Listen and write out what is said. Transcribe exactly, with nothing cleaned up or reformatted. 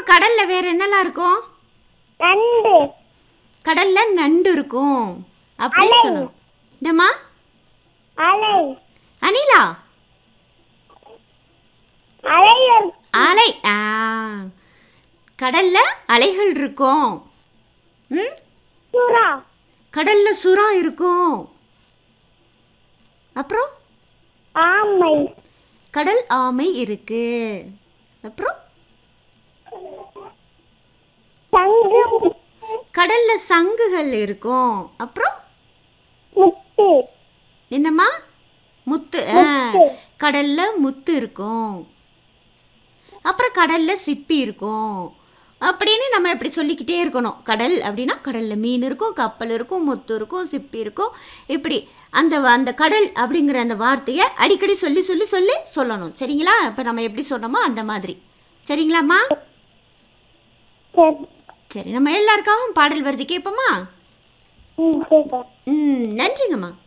அப்புறம் கடல்ல வேற என்னலாம் இருக்கும்? நண்டு. கடல்ல நண்டு இருக்கும் அப்படின்னு சொல்லணும். என்னம்மா? அலை. அனிலா? அலை. அலை. ஆ கடல்ல அலைகள் இருக்கும். ம் சுறா. கடல்ல சுறா இருக்கும். அப்புறம் ஆமை. கடல் ஆமை இருக்கு. அப்புறம் சங்கு. கடல்ல சங்குகள் இருக்கும். அப்புறம் முத்து. என்னம்மா? முத்து. ஆ கடல்ல முத்து இருக்கும். அப்புறம் கடல்ல சிப்பி இருக்கும் அப்படின்னு நம்ம இப்படி சொல்லிக்கிட்டே இருக்கணும். கடல் அப்படின்னா கடல்ல மீன் இருக்கும், கப்பல் இருக்கும், முத்து இருக்கும், சிப்பி இருக்கும். இப்படி அந்த அந்த கடல் அப்படிங்கிற அந்த வார்த்தையை அடிக்கடி சொல்லி சொல்லி சொல்லி சொல்லணும். சரிங்களா? இப்போ நம்ம எப்படி சொன்னோமோ அந்த மாதிரி. சரிங்களாம்மா? சரி. சரி, நம்ம எல்லாருக்காகவும் பாடல் வருது கேட்போமா? ம், கேட்போம். ம் நன்றிங்கம்மா.